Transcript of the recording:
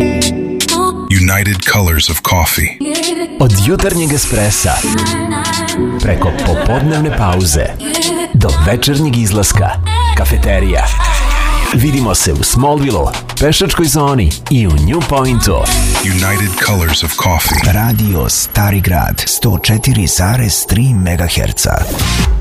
United Colors of Coffee. Od jutarnjeg espressa preko popodnevne pauze do večernjeg izlaska, kafeterija. Vidimo se u Smallville-u, pešačkoj zoni i u New Pointu. United Colors of Coffee. Radio Stari Grad 104,3 MHz.